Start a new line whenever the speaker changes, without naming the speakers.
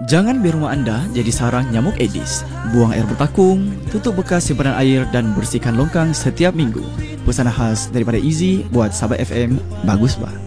Jangan biar rumah anda jadi sarang nyamuk Aedes. Buang air bertakung, tutup bekas simpanan air dan bersihkan longkang setiap minggu. Pesanan khas daripada Easy buat sahabat FM, bagus bah.